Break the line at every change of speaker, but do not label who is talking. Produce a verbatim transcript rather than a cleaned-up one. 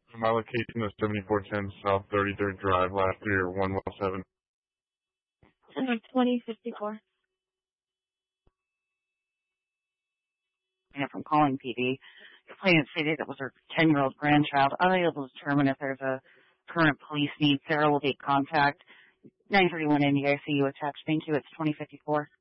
My location is seventy-four ten South thirty-third Drive, last three are one one seven.
Uh, twenty fifty-four.
Yeah, from calling P D. Complainant stated it was her ten-year-old grandchild. Unable to determine if there's a current police need. Sarah will take contact. nine thirty-one N D I C U attached. Thank you. It's twenty fifty-four.